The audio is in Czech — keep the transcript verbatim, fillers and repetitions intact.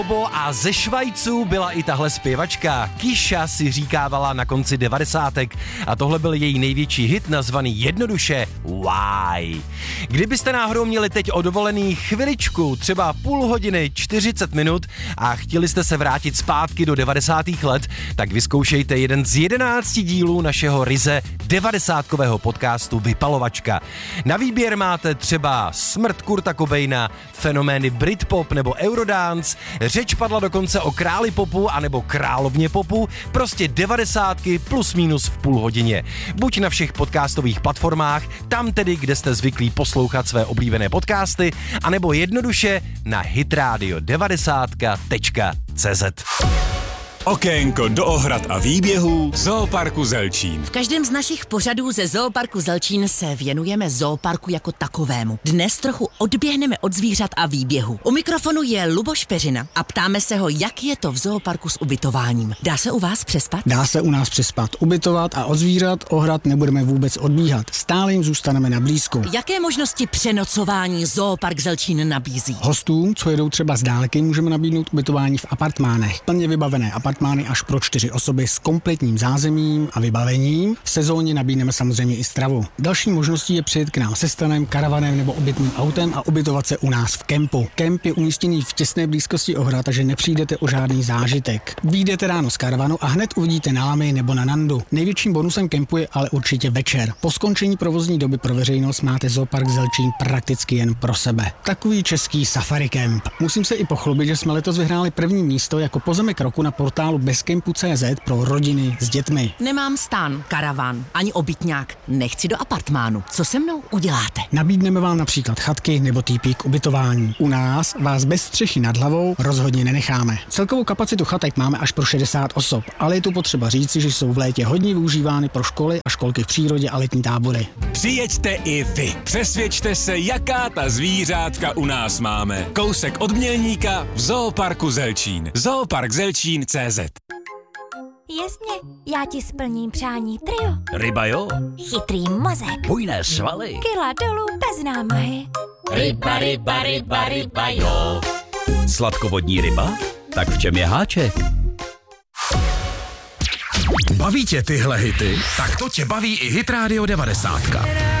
A ze Švajců byla i tahle zpěvačka. Kisha si říkávala na konci devadesátek a tohle byl její největší hit nazvaný jednoduše Why. Kdybyste náhodou měli teď o dovolený chviličku, třeba půl hodiny, čtyřicet minut a chtěli jste se vrátit zpátky do devadesátých let, tak vyzkoušejte jeden z jedenácti dílů našeho ryze devadesátkového podcastu Vypalovačka. Na výběr máte třeba smrt Kurta Cobaina, fenomény Britpop nebo Eurodance, řeč padla dokonce o králi popu anebo královně popu, prostě devadesátky plus minus v půl hodině. Buď na všech podcastových platformách, tam tedy, kde jste zvyklí poslouchat své oblíbené podcasty, anebo jednoduše na hitradio devadesátka tečka cé zet. Okénko do ohrad a výběhů Zooparku Zelčín. V každém z našich pořadů ze Zooparku Zelčín se věnujeme zooparku jako takovému. Dnes trochu odběhneme od zvířat a výběhu. U mikrofonu je Luboš Peřina a ptáme se ho, jak je to v zooparku s ubytováním. Dá se u vás přespat? Dá se u nás přespat, ubytovat a od zvířat ohrad nebudeme vůbec odbíhat. Stále jim zůstaneme na blízku. Jaké možnosti přenocování Zoopark Zelčín nabízí? Hostům, co jedou třeba z dálky, můžeme nabídnout ubytování v apartmánech. Plně vybavené apartmány až pro čtyři osoby s kompletním zázemím a vybavením. V sezóně nabídneme samozřejmě i stravu. Další možností je přijet k nám se stanem, karavanem nebo obytným autem a ubytovat se u nás v kempu. Kemp je umístěný v těsné blízkosti ohrad, takže nepřijdete o žádný zážitek. Vyjdete ráno z karavanu a hned uvidíte na Lamy nebo na Nandu. Největším bonusem kempu je ale určitě večer. Po skončení provozní doby pro veřejnost máte Zoopark Zelčín prakticky jen pro sebe. Takový český safari kemp. Musím se i pochlubit, že jsme letos vyhráli první místo jako pozemek roku na portálu bezkempu tečka cé zet pro rodiny s dětmi. Nemám stán, karavan, ani obytňák. Nechci do apartmánu. Co se mnou uděláte? Nabídneme vám například chatky nebo týpí k ubytování. U nás vás bez střechy nad hlavou rozhodně nenecháme. Celkovou kapacitu chatek máme až pro šedesát osob, ale je tu potřeba říci, že jsou v létě hodně využívány pro školy a školky v přírodě a letní tábory. Přijeďte i vy. Přesvědčte se, jaká ta zvířátka u nás máme. Kousek od Mělníka v Zooparku Zelčín. Zoopark Zelčín tečka cé zet. Jasně, já ti splním přání trio. Ryba jo, Chytrý mozek. bujné svaly. Kila dolů bez námahy. Ryba, ryba, ryba, ryba jo. Sladkovodní ryba? Tak v čem je háček? Baví tě tyhle hity? Tak to tě baví i Hit Radio devadesátka.